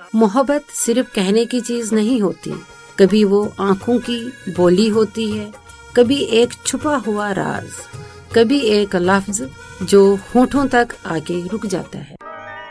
मोहब्बत सिर्फ कहने की चीज नहीं होती, कभी वो आँखों की बोली होती है, कभी एक छुपा हुआ राज, कभी एक लफ्ज जो होठों तक आके रुक जाता है।